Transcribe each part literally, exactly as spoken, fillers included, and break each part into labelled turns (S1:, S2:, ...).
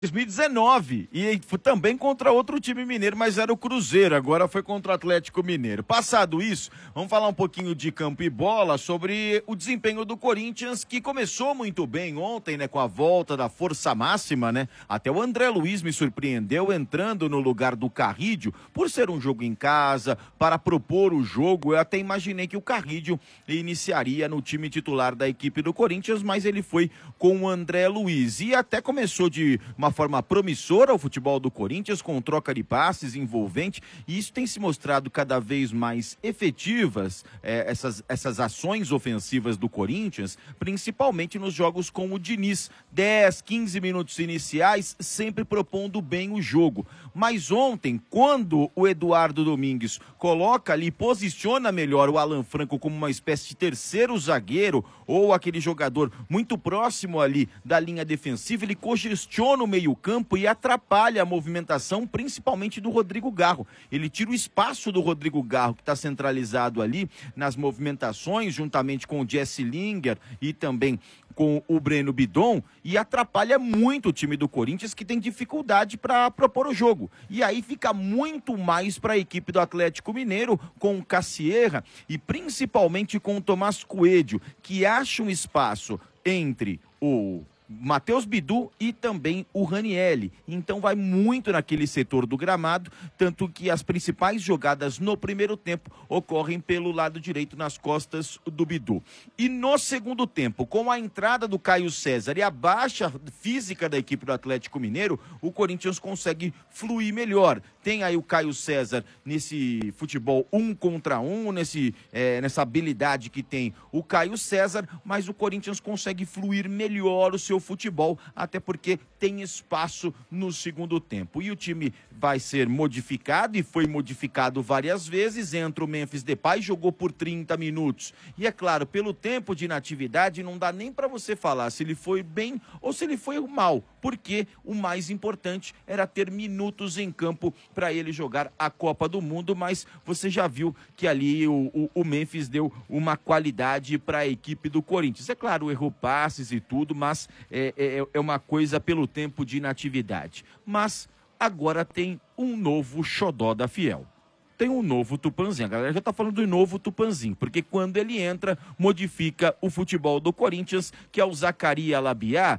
S1: dois mil e dezenove, e foi também contra outro time mineiro, mas era o Cruzeiro, agora foi contra o Atlético Mineiro. Passado isso, vamos falar um pouquinho de campo e bola, sobre o desempenho do Corinthians, que começou muito bem ontem, né, com a volta da força máxima, né? Até o André Luiz me surpreendeu entrando no lugar do Carrídio, por ser um jogo em casa, para propor o jogo. Eu até imaginei que o Carrídio iniciaria no time titular da equipe do Corinthians, mas ele foi com o André Luiz, e até começou de uma forma promissora o futebol do Corinthians, com troca de passes envolvente, e isso tem se mostrado cada vez mais efetivas, eh, essas, essas ações ofensivas do Corinthians, principalmente nos jogos com o Diniz. dez, quinze minutos iniciais, sempre propondo bem o jogo. Mas ontem, quando o Eduardo Domingues coloca ali, posiciona melhor o Alan Franco como uma espécie de terceiro zagueiro, ou aquele jogador muito próximo ali da linha defensiva, ele congestiona o meio-campo e atrapalha a movimentação, principalmente do Rodrigo Garro. Ele tira o espaço do Rodrigo Garro, que está centralizado ali nas movimentações, juntamente com o Jesse Lingard e também com o Breno Bidon, e atrapalha muito o time do Corinthians, que tem dificuldade para propor o jogo. E aí fica muito mais para a equipe do Atlético Mineiro, com o Cassierra e principalmente com o Tomás Coelho, que acha um espaço entre o Matheus Bidu e também o Ranielli. Então vai muito naquele setor do gramado, tanto que as principais jogadas no primeiro tempo ocorrem pelo lado direito, nas costas do Bidu. E no segundo tempo, com a entrada do Caio César e a baixa física da equipe do Atlético Mineiro, o Corinthians consegue fluir melhor. Tem aí o Caio César nesse futebol um contra um, nesse, é, nessa habilidade que tem o Caio César, mas o Corinthians consegue fluir melhor o seu futebol, até porque tem espaço no segundo tempo. E o time vai ser modificado, e foi modificado várias vezes. Entra o Memphis Depay, jogou por trinta minutos. E é claro, pelo tempo de inatividade, não dá nem para você falar se ele foi bem ou se ele foi mal, porque o mais importante era ter minutos em campo para ele jogar a Copa do Mundo, mas você já viu que ali o, o, o Memphis deu uma qualidade para a equipe do Corinthians. É claro, errou passes e tudo, mas É, é, é uma coisa pelo tempo de inatividade. Mas agora tem um novo xodó da Fiel. Tem um novo Tupanzinho. A galera já tá falando do novo Tupanzinho, porque quando ele entra, modifica o futebol do Corinthians, que é o Zaccaria Labiá.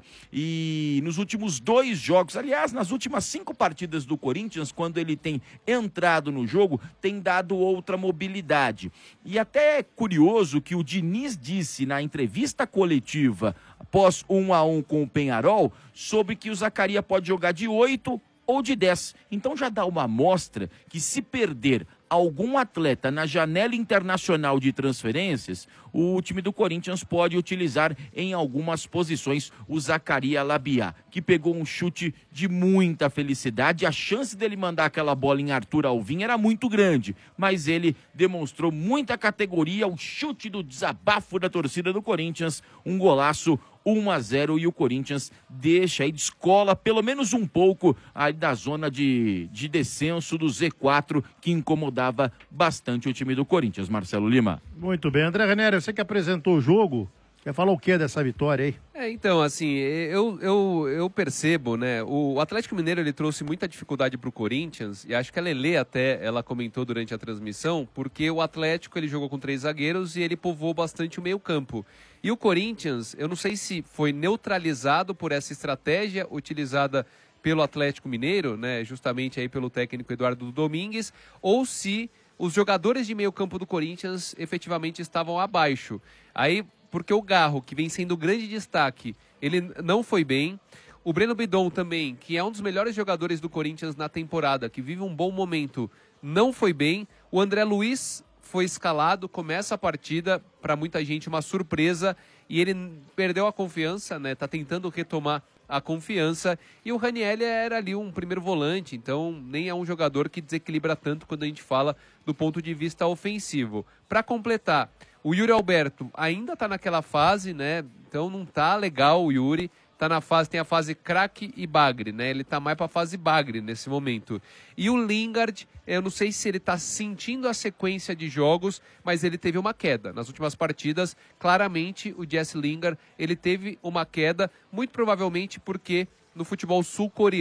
S1: E nos últimos dois jogos, aliás, nas últimas cinco partidas do Corinthians, quando ele tem entrado no jogo, tem dado outra mobilidade. E até é curioso que o Diniz disse na entrevista coletiva, após um a um com o Penharol, sobre que o Zaccaria pode jogar de oito ou de dez. Então já dá uma amostra que, se perder algum atleta na janela internacional de transferências, o time do Corinthians pode utilizar em algumas posições o Zaccaria Labiá, que pegou um chute de muita felicidade. A chance dele mandar aquela bola em Arthur Alvim era muito grande, mas ele demonstrou muita categoria. O chute do desabafo da torcida do Corinthians, um golaço, um a zero, e o Corinthians deixa aí, descola pelo menos um pouco aí da zona de, de descenso do Z quatro, que incomodava bastante o time do Corinthians. Marcelo Lima.
S2: Muito bem. André Ranieri, você que apresentou o jogo, quer falar o que dessa vitória aí?
S3: É, então, assim, eu, eu, eu percebo, né, o Atlético Mineiro, ele trouxe muita dificuldade para o Corinthians, e acho que a Lelê até, ela comentou durante a transmissão, porque o Atlético, ele jogou com três zagueiros e ele povoou bastante o meio campo. E o Corinthians, eu não sei se foi neutralizado por essa estratégia utilizada pelo Atlético Mineiro, né, justamente aí pelo técnico Eduardo Domingues, ou se os jogadores de meio campo do Corinthians efetivamente estavam abaixo. Aí, porque o Garro, que vem sendo grande destaque, ele não foi bem. O Breno Bidon também, que é um dos melhores jogadores do Corinthians na temporada, que vive um bom momento, não foi bem. O André Luiz foi escalado, começa a partida, para muita gente uma surpresa, e ele perdeu a confiança, né? Tá tentando retomar a confiança, e o Ranielli era ali um primeiro volante, então nem é um jogador que desequilibra tanto quando a gente fala do ponto de vista ofensivo. Para completar, o Yuri Alberto ainda tá naquela fase, né? Então não tá legal o Yuri. Tá na fase, tem a fase craque e bagre, né? Ele tá mais pra fase bagre nesse momento. E o Lingard, eu não sei se ele tá sentindo a sequência de jogos, mas ele teve uma queda. Nas últimas partidas, claramente, o Jesse Lingard, ele teve uma queda, muito provavelmente porque no futebol sul-coreano.